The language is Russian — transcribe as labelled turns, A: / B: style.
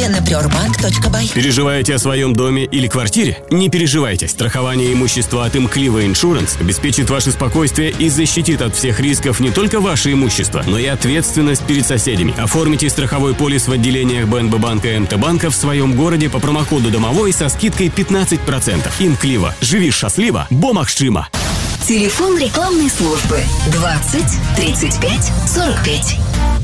A: Подробнее на priorbank.by.
B: Переживаете о своем доме или квартире? Не переживайте. Страхование имущества от Имклива Insurance обеспечит ваше спокойствие и защитит от всех рисков не только ваше имущество, но и ответственность перед соседями. Оформите страховой полис в отделениях БНБ банка и МТ-банка в своем городе по промокоду «Домовой» со скидкой 15%. Имклива. Живи счастливо. Бомахшима.
C: Телефон рекламной службы 20 35 45.